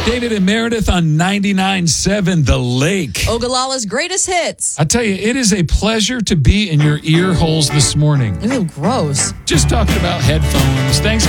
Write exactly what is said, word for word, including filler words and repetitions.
David and Meredith on ninety-nine point seven The Lake. Ogallala's greatest hits. I tell you, it is a pleasure to be in your ear holes this morning. Ew, gross. Just talking about headphones. Thanks.